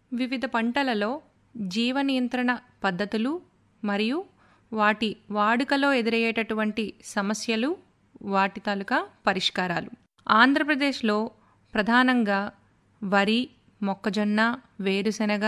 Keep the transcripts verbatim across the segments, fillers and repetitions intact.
వివిధ పంటలలో జీవ నియంత్రణ పద్ధతులు మరియు వాటి వాడుకలో ఎదురయ్యేటటువంటి సమస్యలు, వాటి తాలూకా పరిష్కారాలు. ఆంధ్రప్రదేశ్లో ప్రధానంగా వరి, మొక్కజొన్న, వేరుశెనగ,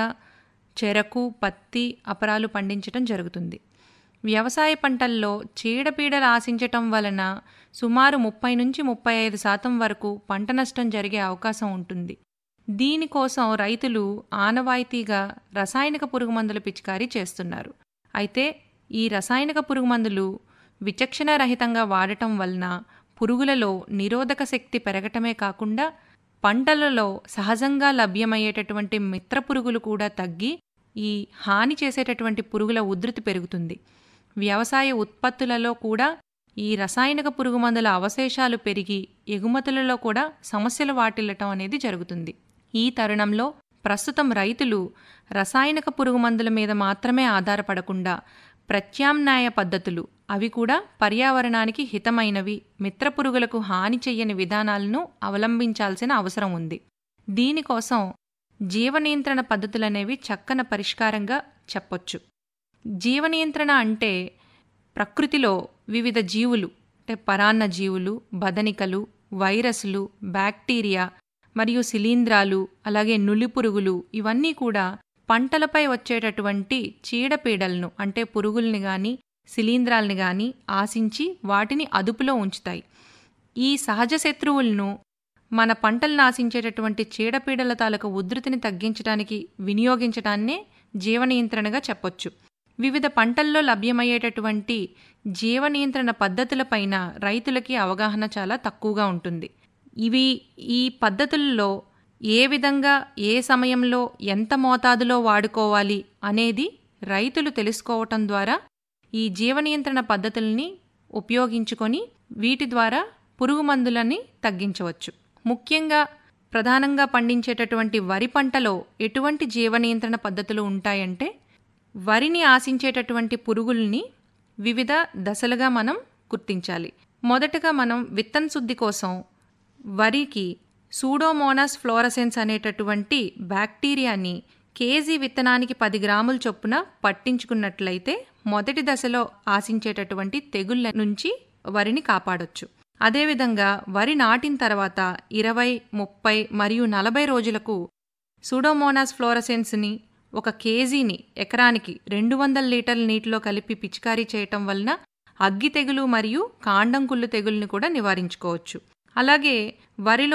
చెరకు, పత్తి, అపరాలు పండించటం జరుగుతుంది. వ్యవసాయ పంటల్లో చీడపీడలు ఆశించటం వలన సుమారు ముప్పై నుంచి ముప్పై ఐదు శాతం వరకు పంట నష్టం జరిగే అవకాశం ఉంటుంది. దీనికోసం రైతులు ఆనవాయితీగా రసాయనిక పురుగుమందుల పిచికారీ చేస్తున్నారు. అయితే ఈ రసాయనిక పురుగుమందులు విచక్షణారహితంగా వాడటం వలన పురుగులలో నిరోధక శక్తి పెరగటమే కాకుండా పంటలలో సహజంగా లభ్యమయ్యేటటువంటి మిత్ర పురుగులు కూడా తగ్గి ఈ హాని చేసేటటువంటి పురుగుల ఉధృతి పెరుగుతుంది. వ్యవసాయ ఉత్పత్తులలో కూడా ఈ రసాయనిక పురుగుమందుల అవశేషాలు పెరిగి ఎగుమతులలో కూడా సమస్యలు వాటిల్లటం అనేది జరుగుతుంది. ఈ తరుణంలో ప్రస్తుతం రైతులు రసాయనిక పురుగుమందుల మీద మాత్రమే ఆధారపడకుండా ప్రత్యామ్నాయ పద్ధతులు, అవి కూడా పర్యావరణానికి హితమైనవి, మిత్ర పురుగులకు హాని చెయ్యని విధానాలను అవలంబించాల్సిన అవసరం ఉంది. దీనికోసం జీవ నియంత్రణ పద్ధతులనేవి చక్కని పరిష్కారంగా చెప్పొచ్చు. జీవ నియంత్రణ అంటే ప్రకృతిలో వివిధ జీవులు అంటే పరాన్న జీవులు, బదనికలు, వైరస్లు, బ్యాక్టీరియా మరియు శిలీంధ్రాలు, అలాగే నులిపురుగులు, ఇవన్నీ కూడా పంటలపై వచ్చేటటువంటి చీడపీడలను అంటే పురుగుల్ని కానీ శిలీంధ్రాలని కానీ ఆశించి వాటిని అదుపులో ఉంచుతాయి. ఈ సహజ శత్రువులను మన పంటలను ఆశించేటటువంటి చీడపీడల తాలూకు ఉధృతిని తగ్గించడానికి వినియోగించడాన్నే జీవ నియంత్రణగా చెప్పొచ్చు. వివిధ పంటల్లో లభ్యమయ్యేటటువంటి జీవ నియంత్రణ పద్ధతులపైన రైతులకి అవగాహన చాలా తక్కువగా ఉంటుంది. ఇవి ఈ పద్ధతుల్లో ఏ విధంగా ఏ సమయంలో ఎంత మోతాదులో వాడుకోవాలి అనేది రైతులు తెలుసుకోవటం ద్వారా ఈ జీవ నియంత్రణ పద్ధతుల్ని ఉపయోగించుకొని వీటి ద్వారా పురుగు మందులని తగ్గించవచ్చు. ముఖ్యంగా ప్రధానంగా పండించేటటువంటి వరి పంటలో ఎటువంటి జీవ నియంత్రణ పద్ధతులు ఉంటాయంటే, వరిని ఆశించేటటువంటి పురుగుల్ని వివిధ దశలుగా మనం గుర్తించాలి. మొదటగా మనం విత్తన శుద్ధి కోసం వరికి సూడోమోనాస్ ఫ్లోరసెన్స్ అనేటటువంటి బ్యాక్టీరియాని కేజీ విత్తనానికి పది గ్రాముల చొప్పున పట్టించుకున్నట్లయితే మొదటి దశలో ఆశించేటటువంటి తెగుళ్ళ నుంచి వరిని కాపాడొచ్చు. అదేవిధంగా వరి నాటిన తర్వాత ఇరవై, ముప్పై మరియు నలభై రోజులకు సూడోమోనాస్ ఫ్లోరసెన్స్ని ఒక కేజీని ఎకరానికి రెండు వందల లీటర్ల నీటిలో కలిపి పిచికారీ చేయటం వలన అగ్గి తెగులు మరియు కాండం కుళ్ళు తెగుల్ని కూడా నివారించుకోవచ్చు. అలాగే వరిలో